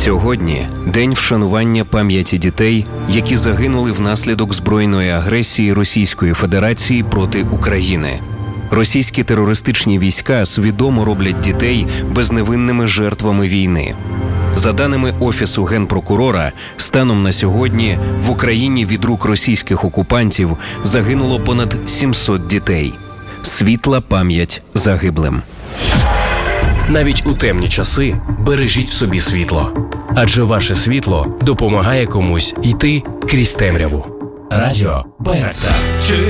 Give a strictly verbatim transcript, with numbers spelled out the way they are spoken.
Сьогодні – день вшанування пам'яті дітей, які загинули внаслідок збройної агресії Російської Федерації проти України. Російські терористичні війська свідомо роблять дітей безневинними жертвами війни. За даними Офісу Генпрокурора, станом на сьогодні в Україні від рук російських окупантів загинуло понад сімсот дітей. Світла пам'ять загиблим. Навіть у темні часи бережіть в собі світло. Адже ваше світло допомагає комусь йти крізь темряву. Радіо Байрактар.